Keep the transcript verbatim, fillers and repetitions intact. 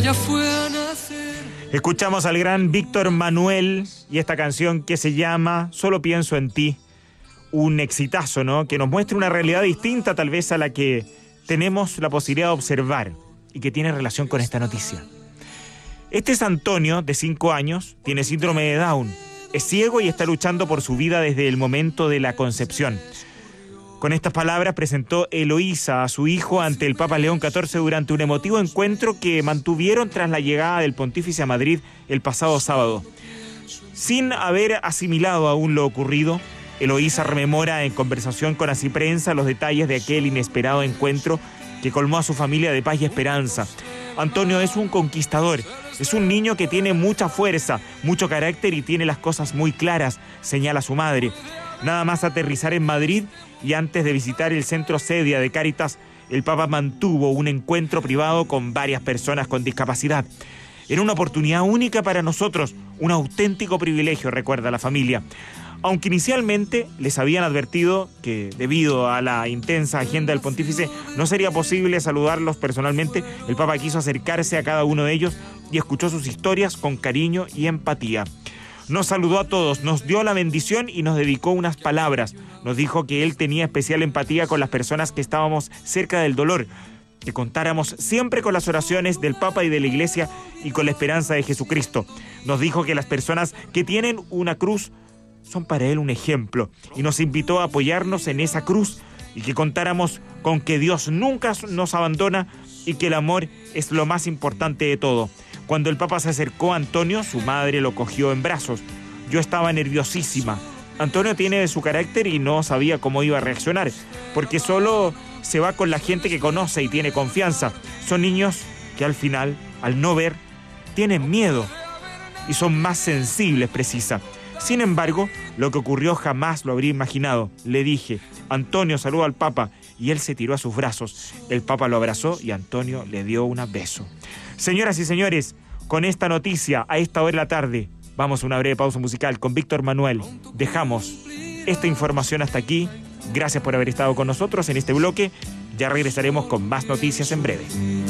ella fue a nacer. Escuchamos al gran Víctor Manuel y esta canción que se llama Solo pienso en ti. Un exitazo, ¿no? Que nos muestra una realidad distinta tal vez a la que tenemos la posibilidad de observar y que tiene relación con esta noticia. Este es Antonio, de cinco años, tiene síndrome de Down, es ciego y está luchando por su vida desde el momento de la concepción. Con estas palabras presentó Eloísa a su hijo ante el Papa León catorce durante un emotivo encuentro que mantuvieron tras la llegada del pontífice a Madrid el pasado sábado. Sin haber asimilado aún lo ocurrido, Eloísa rememora en conversación con Así Prensa los detalles de aquel inesperado encuentro que colmó a su familia de paz y esperanza. Antonio es un conquistador, es un niño que tiene mucha fuerza, mucho carácter y tiene las cosas muy claras, señala su madre. Nada más aterrizar en Madrid y antes de visitar el centro Sedia de Cáritas, el Papa mantuvo un encuentro privado con varias personas con discapacidad. Era una oportunidad única para nosotros, un auténtico privilegio, recuerda la familia. Aunque inicialmente les habían advertido que debido a la intensa agenda del pontífice no sería posible saludarlos personalmente, el Papa quiso acercarse a cada uno de ellos y escuchó sus historias con cariño y empatía. Nos saludó a todos, nos dio la bendición y nos dedicó unas palabras. Nos dijo que él tenía especial empatía con las personas que estábamos cerca del dolor, que contáramos siempre con las oraciones del Papa y de la Iglesia y con la esperanza de Jesucristo. Nos dijo que las personas que tienen una cruz son para él un ejemplo y nos invitó a apoyarnos en esa cruz y que contáramos con que Dios nunca nos abandona y que el amor es lo más importante de todo. Cuando el Papa se acercó a Antonio, su madre lo cogió en brazos. Yo estaba nerviosísima. Antonio tiene su carácter y no sabía cómo iba a reaccionar, porque solo se va con la gente que conoce y tiene confianza. Son niños que al final, al no ver, tienen miedo y son más sensibles, precisa. Sin embargo, lo que ocurrió jamás lo habría imaginado. Le dije, Antonio, saluda al Papa, y él se tiró a sus brazos. El Papa lo abrazó y Antonio le dio un beso. Señoras y señores, con esta noticia, a esta hora de la tarde, vamos a una breve pausa musical con Víctor Manuel. Dejamos esta información hasta aquí. Gracias por haber estado con nosotros en este bloque. Ya regresaremos con más noticias en breve.